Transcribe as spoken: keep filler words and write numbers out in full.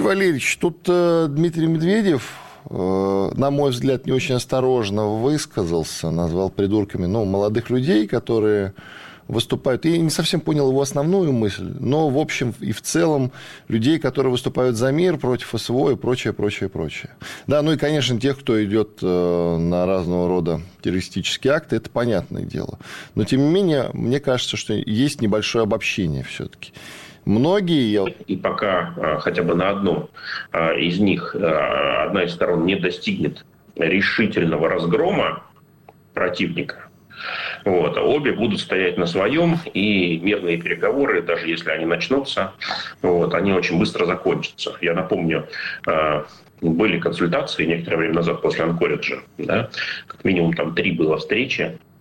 Валерьевич, тут э, Дмитрий Медведев, э, на мой взгляд, не очень осторожно высказался, назвал придурками, ну, молодых людей, которые выступают. Я не совсем понял его основную мысль, но в общем и в целом людей, которые выступают за мир, против СВО и прочее, прочее, прочее. Да, ну и, конечно, тех, кто идет э, на разного рода террористические акты, это понятное дело. Но, тем не менее, мне кажется, что есть небольшое обобщение все-таки. Многие... И пока хотя бы на одном из них одна из сторон не достигнет решительного разгрома противника, вот, обе будут стоять на своем, и мирные переговоры, даже если они начнутся, вот, они очень быстро закончатся. Я напомню, были консультации некоторое время назад после Анкориджа, да, как минимум там три было встречи